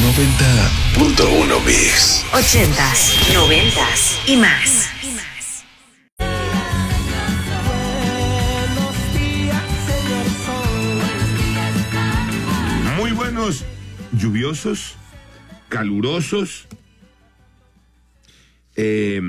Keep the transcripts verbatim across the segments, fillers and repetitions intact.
noventa punto uno Mix. Ochentas, noventas y más. Muy buenos, lluviosos, calurosos, eh,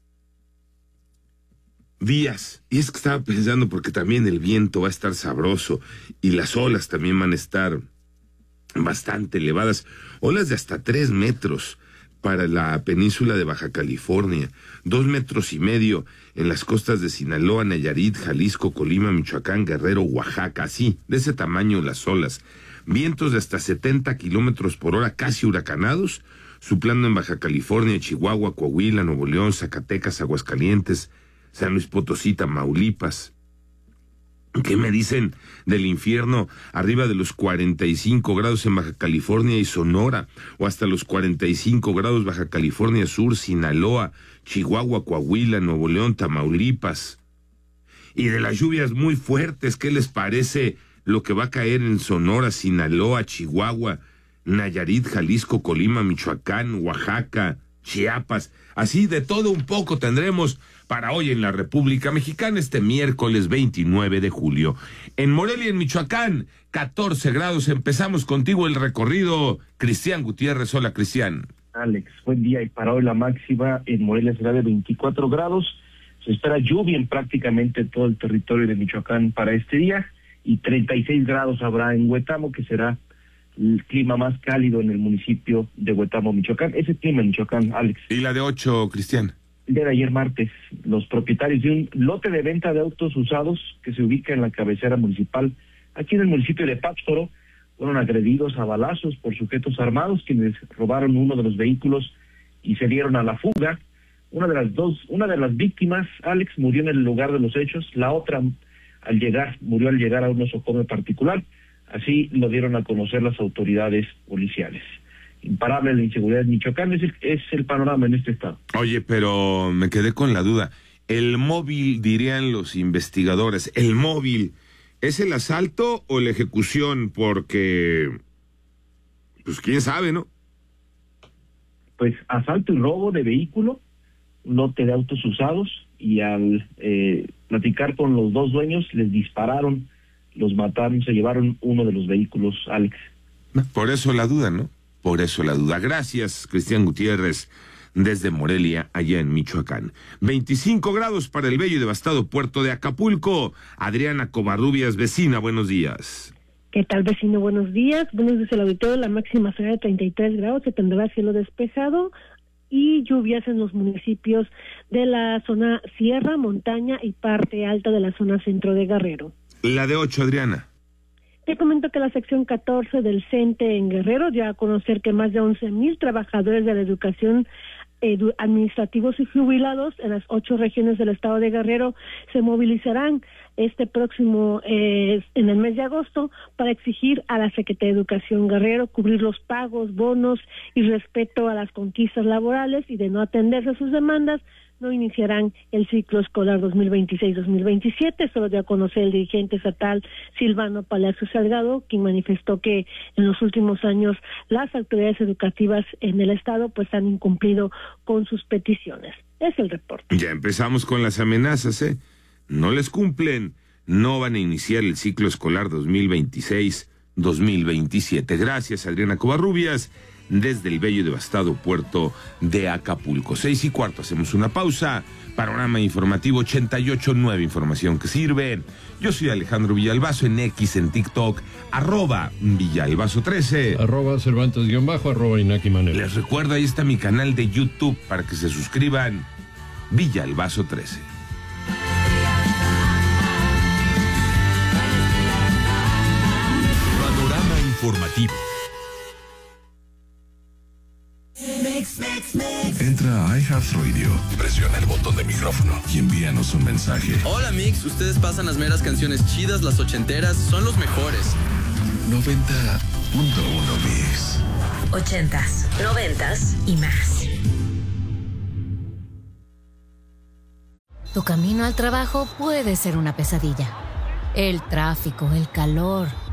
días. Y es que estaba pensando, porque también el viento va a estar sabroso y las olas también van a estar bastante elevadas. Olas de hasta tres metros para la península de Baja California, dos metros y medio en las costas de Sinaloa, Nayarit, Jalisco, Colima, Michoacán, Guerrero, Oaxaca. Así, de ese tamaño las olas. Vientos de hasta setenta kilómetros por hora, casi huracanados, soplando en Baja California, Chihuahua, Coahuila, Nuevo León, Zacatecas, Aguascalientes, San Luis Potosí, Tamaulipas. ¿Qué me dicen del infierno? Arriba de los cuarenta y cinco grados en Baja California y Sonora, o hasta los cuarenta y cinco grados Baja California Sur, Sinaloa, Chihuahua, Coahuila, Nuevo León, Tamaulipas. Y de las lluvias muy fuertes, ¿qué les parece lo que va a caer en Sonora, Sinaloa, Chihuahua, Nayarit, Jalisco, Colima, Michoacán, Oaxaca, Chiapas? Así de todo un poco tendremos para hoy en la República Mexicana, este miércoles veintinueve de julio. En Morelia, en Michoacán, catorce grados. Empezamos contigo el recorrido. Cristian Gutiérrez, hola Cristian. Alex, buen día. Y para hoy la máxima en Morelia será de veinticuatro grados. Se espera lluvia en prácticamente todo el territorio de Michoacán para este día. Y treinta y seis grados habrá en Huetamo, que será el clima más cálido en el municipio de Huetamo, Michoacán. Ese clima en Michoacán, Alex. ¿Y la de ocho, Cristian? El día de ayer martes, los propietarios de un lote de venta de autos usados que se ubica en la cabecera municipal, aquí en el municipio de Pátzcuaro, fueron agredidos a balazos por sujetos armados, quienes robaron uno de los vehículos y se dieron a la fuga. Una de las dos, una de las víctimas, Alex, murió en el lugar de los hechos. La otra, al llegar, murió al llegar a un nosocomio particular. Así lo dieron a conocer las autoridades policiales. Imparable la inseguridad en Michoacán, es el, es el panorama en este estado. Oye, pero me quedé con la duda. El móvil, dirían los investigadores, el móvil, ¿es el asalto o la ejecución? Porque, pues quién sabe, ¿no? Pues asalto y robo de vehículo, lote de autos usados, y al eh, platicar con los dos dueños, les dispararon, los mataron, se llevaron uno de los vehículos, Alex. Por eso la duda, ¿no? Por eso la duda. Gracias, Cristian Gutiérrez, desde Morelia, allá en Michoacán. veinticinco grados para el bello y devastado puerto de Acapulco. Adriana Covarrubias, vecina, buenos días. ¿Qué tal, vecino? Buenos días. Buenos días, el auditorio. La máxima será de treinta y tres grados, se tendrá cielo despejado y lluvias en los municipios de la zona sierra, montaña y parte alta de la zona centro de Guerrero. La de ocho, Adriana. Te comento que la sección catorce del CENTE en Guerrero dio a conocer que más de once mil trabajadores de la educación edu- administrativos y jubilados en las ocho regiones del estado de Guerrero se movilizarán este próximo, eh, en el mes de agosto, para exigir a la Secretaría de Educación Guerrero cubrir los pagos, bonos y respeto a las conquistas laborales, y de no atenderse a sus demandas, no iniciarán el ciclo escolar dos mil veintiséis dos mil veintisiete. Solo dio a conocer el dirigente estatal Silvano Palacio Salgado, quien manifestó que en los últimos años las autoridades educativas en el estado pues han incumplido con sus peticiones. Es el reporte. Ya empezamos con las amenazas, ¿eh? No les cumplen, no van a iniciar el ciclo escolar dos mil veintiséis dos mil veintisiete. Gracias, Adriana Covarrubias, desde el bello y devastado puerto de Acapulco. Seis y cuarto, hacemos una pausa. Panorama informativo ochenta y ocho punto nueve, información que sirve. Yo soy Alejandro Villalbazo, en X, en TikTok, arroba Villalbazo trece. Arroba Cervantes guión bajo, arroba Inaki Manero. Les recuerdo, ahí está mi canal de YouTube para que se suscriban. Villalbazo trece. Panorama informativo. Entra a iHeartRadio, presiona el botón de micrófono y envíanos un mensaje. Hola Mix, ustedes pasan las meras canciones chidas, las ochenteras, son los mejores. noventa punto uno Mix. Ochentas, noventas y más. Tu camino al trabajo puede ser una pesadilla. El tráfico, el calor,